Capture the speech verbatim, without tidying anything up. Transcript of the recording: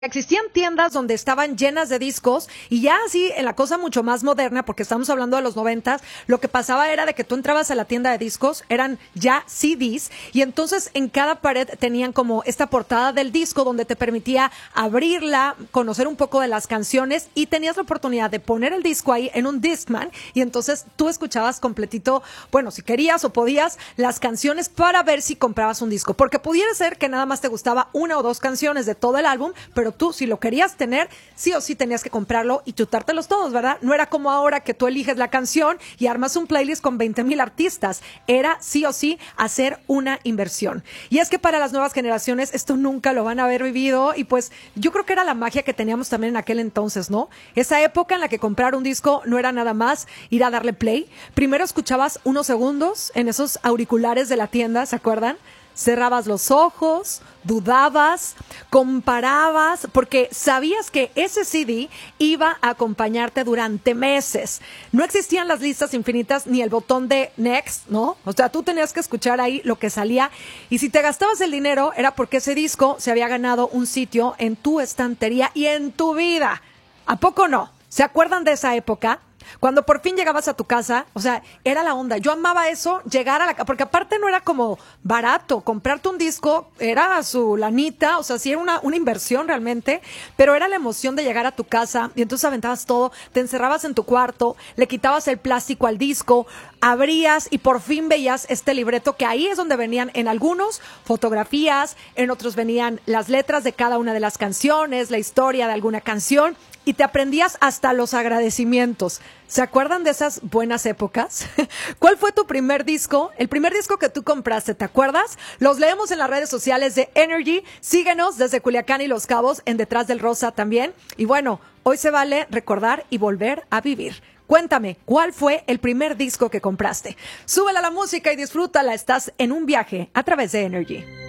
Existían tiendas donde estaban llenas de discos y ya así en la cosa mucho más moderna, porque estamos hablando de los noventas, lo que pasaba era de que tú entrabas a la tienda de discos, eran ya C Ds y entonces en cada pared tenían como esta portada del disco donde te permitía abrirla, conocer un poco de las canciones y tenías la oportunidad de poner el disco ahí en un Discman y entonces tú escuchabas completito, bueno, si querías o podías, las canciones para ver si comprabas un disco, porque pudiera ser que nada más te gustaba una o dos canciones de todo el álbum, pero tú, si lo querías tener, sí o sí tenías que comprarlo y chutártelos todos, ¿verdad? No era como ahora que tú eliges la canción y armas un playlist con veinte mil artistas. Era sí o sí hacer una inversión. Y es que para las nuevas generaciones esto nunca lo van a haber vivido y pues yo creo que era la magia que teníamos también en aquel entonces, ¿no? Esa época en la que comprar un disco no era nada más ir a darle play. Primero escuchabas unos segundos en esos auriculares de la tienda, ¿se acuerdan? Cerrabas los ojos, dudabas, comparabas, porque sabías que ese C D iba a acompañarte durante meses. No existían las listas infinitas ni el botón de next, ¿no? O sea, tú tenías que escuchar ahí lo que salía y si te gastabas el dinero era porque ese disco se había ganado un sitio en tu estantería y en tu vida. ¿A poco no? ¿Se acuerdan de esa época? Cuando por fin llegabas a tu casa, o sea, era la onda. Yo amaba eso, llegar a la casa, porque aparte no era como barato. Comprarte un disco era su lanita, o sea, sí era una, una inversión realmente, pero era la emoción de llegar a tu casa y entonces aventabas todo, te encerrabas en tu cuarto, le quitabas el plástico al disco, abrías y por fin veías este libreto que ahí es donde venían en algunos fotografías, en otros venían las letras de cada una de las canciones, la historia de alguna canción. Y te aprendías hasta los agradecimientos. ¿Se acuerdan de esas buenas épocas? ¿Cuál fue tu primer disco? El primer disco que tú compraste, ¿te acuerdas? Los leemos en las redes sociales de Energy. Síguenos desde Culiacán y Los Cabos, en Detrás del Rosa también. Y bueno, hoy se vale recordar y volver a vivir. Cuéntame, ¿cuál fue el primer disco que compraste? Súbela a la música y disfrútala. Estás en un viaje a través de Energy.